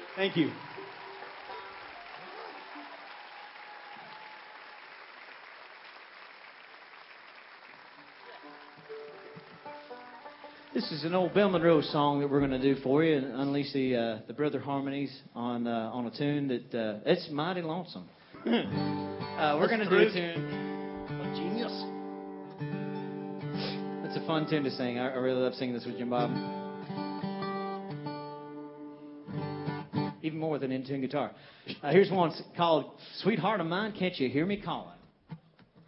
Thank you. This is an old Bill Monroe song that we're going to do for you and unleash the brother harmonies on a tune that it's mighty lonesome. We're going to do a tune. A genius. It's a fun tune to sing. I really love singing this with Jim Bob. Even more with an in-tune guitar. Here's one called "Sweetheart of Mine, Can't You Hear Me Calling?"